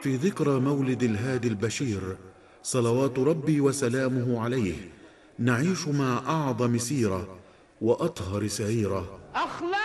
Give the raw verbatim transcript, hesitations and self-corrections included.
في ذكرى مولد الهادي البشير صلوات ربي وسلامه عليه نعيش مع أعظم سيرة وأطهر سعيرة. أخلاق